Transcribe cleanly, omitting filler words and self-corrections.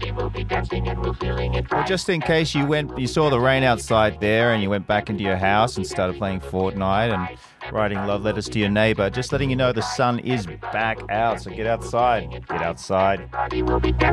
Well, just in case you saw the rain outside there and you went back into your house and started playing Fortnite and writing love letters to your neighbor, just letting you know the sun is back out, so get outside. Get outside.